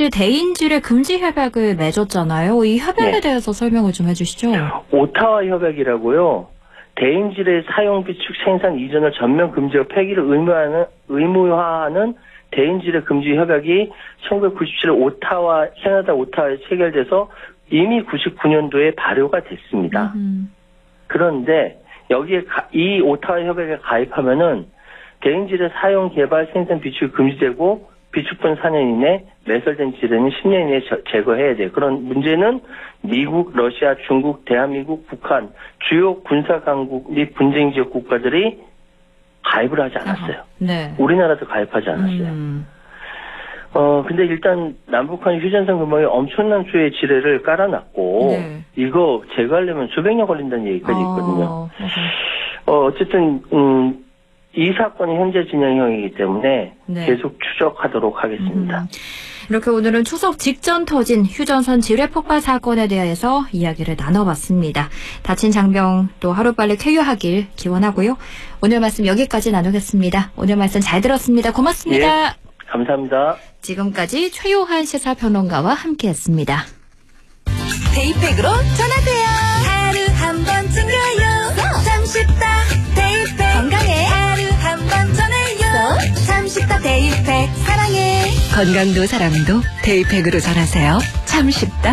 사실 대인질의 금지 협약을 맺었잖아요. 이 협약에 네. 대해서 설명을 좀 해주시죠. 오타와 협약이라고요. 대인질의 사용, 비축, 생산, 이전을 전면 금지와 폐기를 의무화하는 대인질의 금지 협약이 1997년 캐나다 오타와에 체결돼서 이미 99년도에 발효가 됐습니다. 그런데 여기에 이 오타와 협약에 가입하면은 대인질의 사용, 개발, 생산, 비축이 금지되고 비축분 4년 이내, 매설된 질에는 10년 이내에 제거해야 돼요. 그런 문제는 미국, 러시아, 중국, 대한민국, 북한, 주요 군사강국 및 분쟁지역 국가들이 가입을 하지 않았어요. 네. 우리나라도 가입하지 않았어요. 근데 일단 남북한 휴전선 근방에 엄청난 수의 지뢰를 깔아놨고, 네. 이거 제거하려면 수백 년 걸린다는 얘기까지 있거든요. 어쨌든, 이 사건이 현재 진행형이기 때문에 네. 계속 추적하도록 하겠습니다. 이렇게 오늘은 추석 직전 터진 휴전선 지뢰 폭발 사건에 대해서 이야기를 나눠봤습니다. 다친 장병 또 하루빨리 쾌유하길 기원하고요. 오늘 말씀 여기까지 나누겠습니다. 오늘 말씀 잘 들었습니다. 고맙습니다. 예, 감사합니다. 지금까지 최요한 시사평론가와 함께했습니다. 데이팩으로 전화돼요. 하루 한 번 챙겨요. 참 쉽다. 데이팩 건강해. 하루 한 번 전해요. 참 쉽다. 데이팩 사랑해. 건강도 사랑도 데이팩으로 전하세요. 참 쉽다.